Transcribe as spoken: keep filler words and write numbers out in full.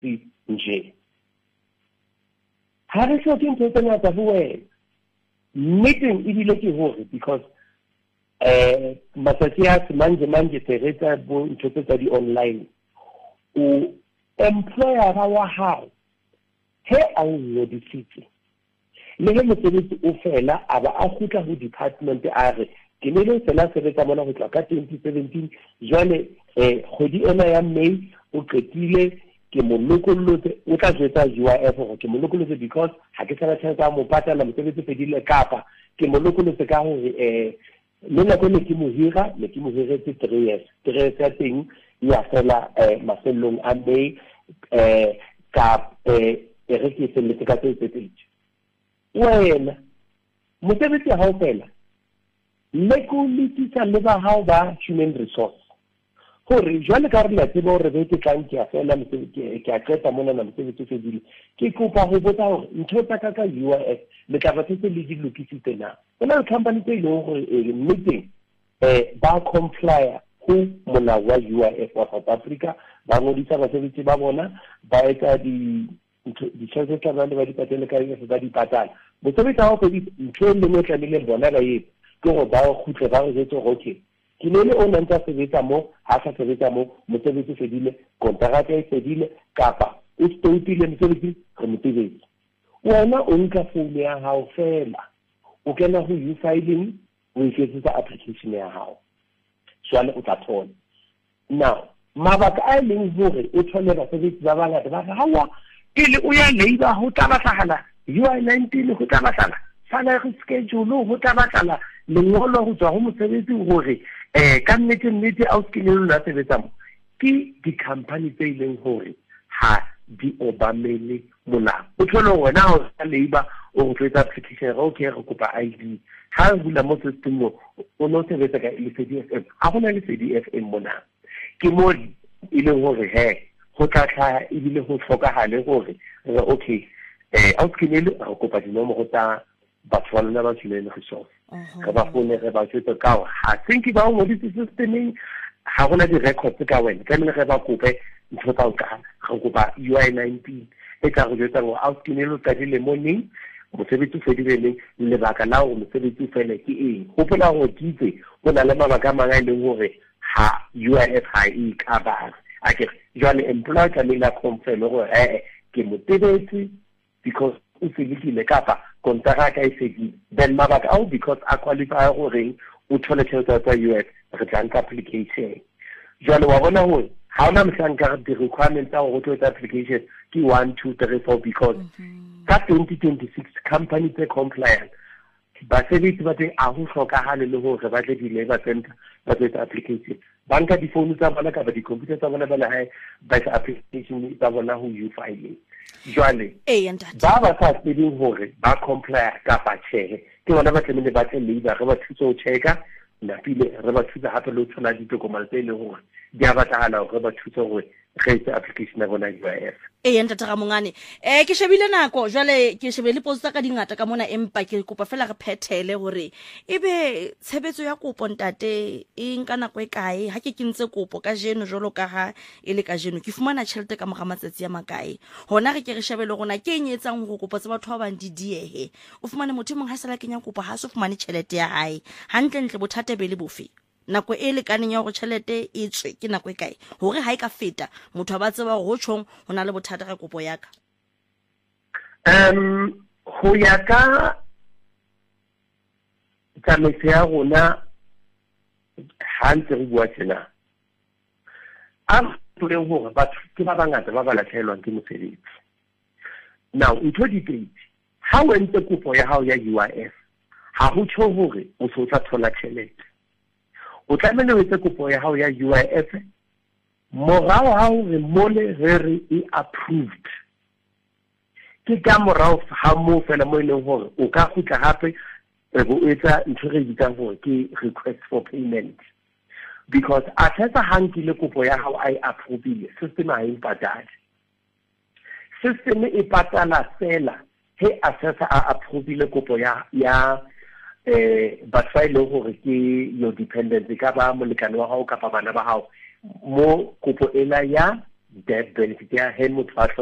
nje ha re hloke ntho tse ngata ho wena meeting e bile ke hore because eh matsatsi a manje manje tsetsa bo ntho tsa di online o employer wa hao he a o ngodisitse le he mosebetsi o fela aba a khutla ho department a re ke ne le sela sebetsa mona ho tla ka twenty seventeen jwale eh kgwedi ena ya May o qetile ke mo lokolotse o tla jwetsa U I F gore ke mo lokolotse because ha ke tsara tshwetsa mo patala mosebetsi fedile kapa ke mo lokolotse ka hore eh le la kone ke mo hira le ke mo hiretse three years three years ya teng ya fela eh mafelong a May eh ka eh e re ke se le ka tsetetse wena mosebetsi ha o fela le ko litisa le ba hao ba human resource gore jwale ka re la tsebo re be ke tlang ke a fela mosebetsi ke a qeta mona na mosebetsi se dile ke kopa go botsa gore ntho tsa ka ka U I F le ka ba tsetse le di lokisitse na bona company tse ile gore e meeting eh ba comply go mona wa U I F wa South Africa ba ngodisa basebetsi ba bona ba etsa di di tshwetso tsa bana ba di patele ka eng ba di patala mosebetsi ha o go di ntho le mo tlamile bona ba e ke go ba go khutle ba go jetso go ke ke le le ona ntse sebetsa mo ha sa sebetsa mo mosebetsi fedile kontraka e fedile kapa o stotile mosebetsi re motebetsi wena o nka phone ya hao fela o kena ho u filing o iketsetsa application ya hao jwale o tla thola now mabaka a leng hore o thole basebetsi ba bangata ba ga hawa ile o ya labor ho tla batlahala U I nineteen ho tla batlahala salary schedule ho tla batlahala lengolo go tswa go mosebetsi gore eh ka nnete nnete a o skenelo la sebetsa mo ke di company tse ileng hore ha di obamele molao o thole wena o sa labor o go tsetsa application go ke go kopa I D ha o bula mo system mo o no sebetsa ka le C D F M a gona le C D F M mona ke mo ile hore he go tla tla e bile go tlhokagale gore okay eh a o skenelo go kopa dinomoro tsa batho ba lona ba human resource ka ba fone re ba tshwetsa ka ha tsenki ba mo di systeming ha gona di records ka wena ka mele re ba kope ntho tsa ka go kopa U I nineteen e ka go jwetsa go a o skenelo ka dile morning mosebetsi fedile le baka la go mosebetsi fela ke eng gopola go ditse go na le mabaka manga ile gore ha U I F ha e ka ba a ke jwale employer ka le la confirm go eh ke motebetsi because o sebikile kapa kontraka e fedile then mabaka au because a qualify gore o thole tshwetso tsa U I F re tla nka application jwale wa bona ho ha ona mhlanka di requirements tsa go tshwetsa application ke one two three four because ka twenty twenty-six company tse compliant ba sebetsi ba teng a go hlokahale le hore ba tle di labor center ba tsetsa application banka di phone tsa bona ka ba di computer tsa bona ba la hae ba tsa application tsa bona ho u filing jwale ba ba sa tsebeng hore ba comply kapa tjhe ke bona ba tlemele ba tle labor re ba thusa ho checka na pile re ba thusa hape le ho tshola ditokomane tse le hore di a batlahala hore ba thusa hore re etse application ya bona U I F e enta tsa mongane eh ke shebile nako jwale ke shebele post ka dingata ka mona empa ke kopa fela re phethele hore ebe tshebetso ya kopo ntate e nka nako e kae ha ke kentse kopo ka jeno jolo ka ha e le ka jeno ke fumana tšhelete ka moga matsatsi ya makae hona re ke re shebele gona ke enyetsang go kopa tsa batho ba bang di diehe o fumane motho mong ha sala kenya kopo ha se fumane tšhelete ya hae hantle ntle bothata be le bofe nako e le kaneng ya go tšhelete e tswe ke nako e kae hore ha e ka feta motho ba tseba go tshong hona le bothata ga kopo ya ka um ho ya ka tsamaiso ya rona ha ntse re bua tsena a re hore batho ke ba bangata ba ba latlhelwang ke mosebetsi now ntho di teng ha o entse kopo ya hao ya U I F ha ho tsho hore o se o tla thola tšhelete o tlamehile o etse kopo ya hao ya U I F morao ha hore mole re re e approved ke ka morao ha mo fela mo ile hore o ka khutla hape re go etsa ntho re ditang hore ke request for payment because athetsa hankile kopo ya hao ai approve system ha e patala system e patala fela he assessor a approve kopo ya ya eh but fa ile gore ke your dependent ka ba molekane wa hao ka pa bana ba hao mo kopo ela ya death benefit ya he motho a